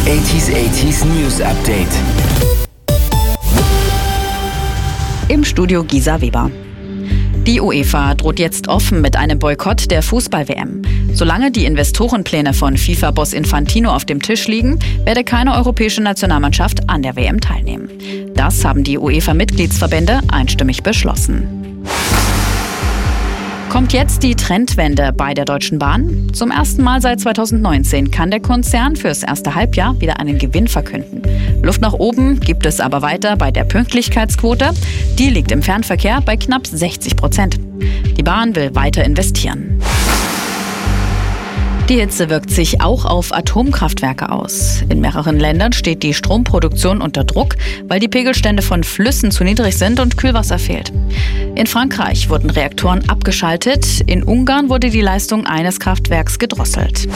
80s News Update. Im Studio Gisa Weber. Die UEFA droht jetzt offen mit einem Boykott der Fußball-WM. Solange die Investorenpläne von FIFA-Boss Infantino auf dem Tisch liegen, werde keine europäische Nationalmannschaft an der WM teilnehmen. Das haben die UEFA-Mitgliedsverbände einstimmig beschlossen. Kommt jetzt die Trendwende bei der Deutschen Bahn? Zum ersten Mal seit 2019 kann der Konzern fürs erste Halbjahr wieder einen Gewinn verkünden. Luft nach oben gibt es aber weiter bei der Pünktlichkeitsquote. Die liegt im Fernverkehr bei knapp 60%. Die Bahn will weiter investieren. Die Hitze wirkt sich auch auf Atomkraftwerke aus. In mehreren Ländern steht die Stromproduktion unter Druck, weil die Pegelstände von Flüssen zu niedrig sind und Kühlwasser fehlt. In Frankreich wurden Reaktoren abgeschaltet, in Ungarn wurde die Leistung eines Kraftwerks gedrosselt.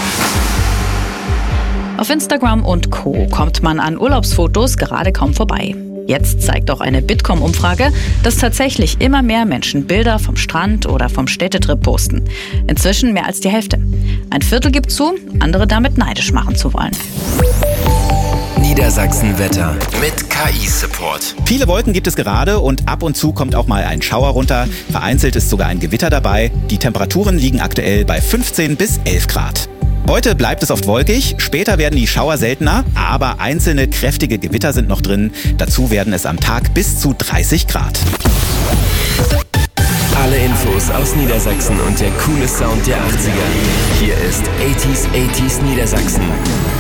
Auf Instagram und Co. kommt man an Urlaubsfotos gerade kaum vorbei. Jetzt zeigt auch eine Bitkom-Umfrage, dass tatsächlich immer mehr Menschen Bilder vom Strand oder vom Städtetrip posten. Inzwischen mehr als die Hälfte. Ein Viertel gibt zu, andere damit neidisch machen zu wollen. Niedersachsen-Wetter mit KI-Support. Viele Wolken gibt es gerade und ab und zu kommt auch mal ein Schauer runter. Vereinzelt ist sogar ein Gewitter dabei. Die Temperaturen liegen aktuell bei 15 bis 11 Grad. Heute bleibt es oft wolkig, später werden die Schauer seltener, aber einzelne kräftige Gewitter sind noch drin. Dazu werden es am Tag bis zu 30 Grad. Alle Infos aus Niedersachsen und der coole Sound der 80er. Hier ist 80s Niedersachsen.